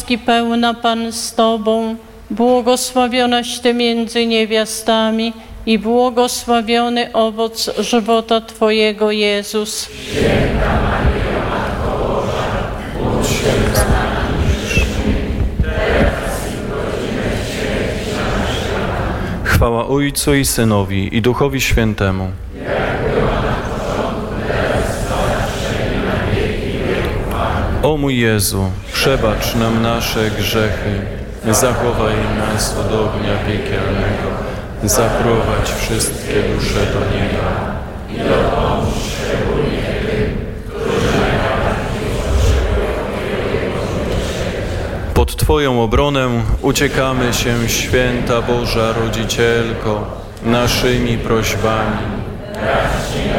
łaski pełna Pan z Tobą, błogosławionaś Ty między niewiastami i błogosławiony owoc żywota Twojego, Jezus. Święta Maryjo, Matko Boża, módl się za nami grzesznymi, teraz i w godzinę śmierci naszej. Chwała Ojcu i Synowi, i Duchowi Świętemu. O mój Jezu, przebacz nam nasze grzechy, zachowaj nas od ognia piekielnego, zaprowadź wszystkie dusze do nieba i dopomóż szczególnie tym, którzy najbardziej potrzebują miłosierdzia. Pod Twoją obronę uciekamy się, Święta Boża Rodzicielko, naszymi prośbami.